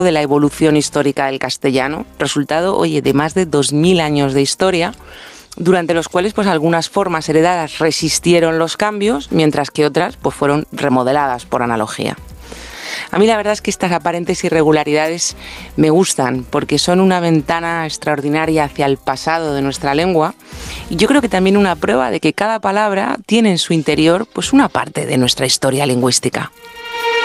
de la evolución histórica del castellano, resultado, oye, de más de 2000 años de historia, durante los cuales pues algunas formas heredadas resistieron los cambios, mientras que otras pues fueron remodeladas por analogía. A mí la verdad es que estas aparentes irregularidades me gustan porque son una ventana extraordinaria hacia el pasado de nuestra lengua y yo creo que también una prueba de que cada palabra tiene en su interior pues una parte de nuestra historia lingüística.